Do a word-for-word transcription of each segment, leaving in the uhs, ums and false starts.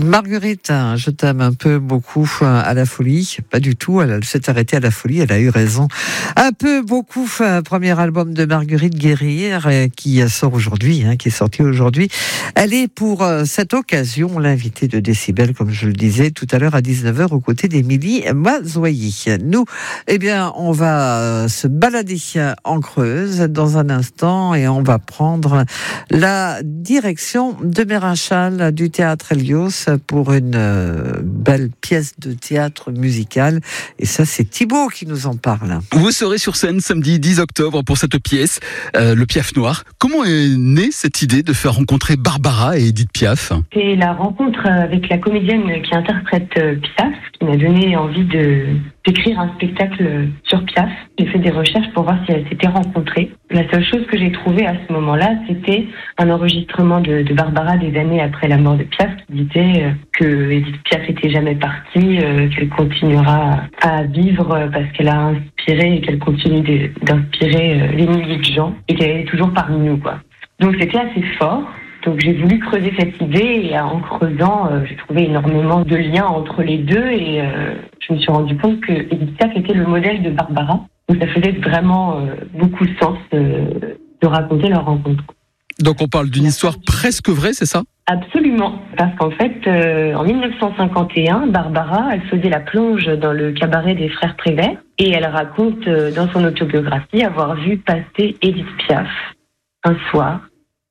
Marguerite, je t'aime un peu beaucoup à la folie. Pas du tout, elle s'est arrêtée à la folie, elle a eu raison. Un peu beaucoup, premier album de Marguerite Guérir qui sort aujourd'hui, hein, qui est sorti aujourd'hui. Elle est pour cette occasion l'invitée de Décibel, comme je le disais tout à l'heure à dix-neuf heures, aux côtés d'Émilie Mazoyer. Nous, eh bien, on va se balader en Creuse dans un instant et on va prendre la direction de Mérinchal du théâtre Hélios pour une euh, belle pièce de théâtre musical. Et ça, c'est Thibaut qui nous en parle. Vous serez sur scène samedi dix octobre pour cette pièce, euh, Le Piaf Noir. Comment est née cette idée de faire rencontrer Barbara et Édith Piaf ? C'est la rencontre avec la comédienne qui interprète Piaf qui m'a donné envie de, d'écrire un spectacle sur Piaf. J'ai fait des recherches pour voir si elles s'étaient rencontrées. La seule chose que j'ai trouvée à ce moment-là, c'était un enregistrement de, de Barbara des années après la mort de Piaf qui disait que Édith Piaf n'était jamais partie, euh, qu'elle continuera à vivre parce qu'elle a inspiré et qu'elle continue de, d'inspirer euh, les milliers de gens et qu'elle est toujours parmi nous, quoi. Donc c'était assez fort. Donc j'ai voulu creuser cette idée et en creusant, euh, j'ai trouvé énormément de liens entre les deux et euh, je me suis rendu compte que Édith Piaf était le modèle de Barbara. Donc ça faisait vraiment euh, beaucoup de sens euh, de raconter leur rencontre. Donc on parle d'une histoire presque vraie, c'est ça ? Absolument, parce qu'en fait, euh, en dix-neuf cent cinquante et un, Barbara, elle faisait la plonge dans le cabaret des frères Prévert et elle raconte euh, dans son autobiographie avoir vu passer Édith Piaf un soir.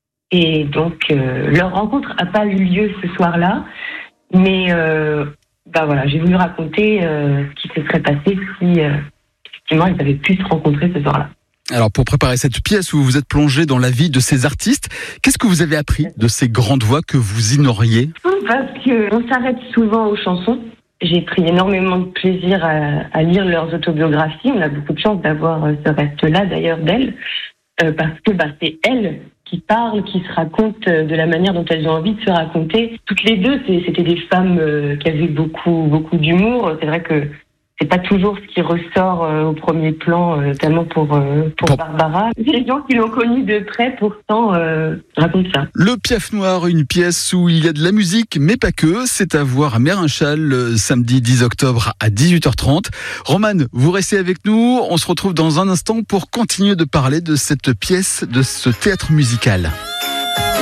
Et donc, euh, leur rencontre n'a pas eu lieu ce soir-là, mais euh, bah voilà, j'ai voulu raconter euh, ce qui se serait passé si euh, effectivement ils avaient pu se rencontrer ce soir-là. Alors, pour préparer cette pièce où vous vous êtes plongé dans la vie de ces artistes, qu'est-ce que vous avez appris de ces grandes voix que vous ignoriez ? Parce qu'on s'arrête souvent aux chansons. J'ai pris énormément de plaisir à, à lire leurs autobiographies. On a beaucoup de chance d'avoir ce reste-là, d'ailleurs, d'elles, euh, parce que bah, c'est elles qui parlent, qui se racontent de la manière dont elles ont envie de se raconter. Toutes les deux, c'était des femmes qui avaient beaucoup, beaucoup d'humour. C'est vrai que c'est pas toujours ce qui ressort euh, au premier plan, euh, notamment pour, euh, pour Barbara. Les gens qui l'ont connue de près, pourtant, euh, racontent ça. Le Piaf Noir, une pièce où il y a de la musique, mais pas que. C'est à voir à Mérinchal, le samedi dix octobre à dix-huit heures trente. Romane, vous restez avec nous. On se retrouve dans un instant pour continuer de parler de cette pièce, de ce théâtre musical.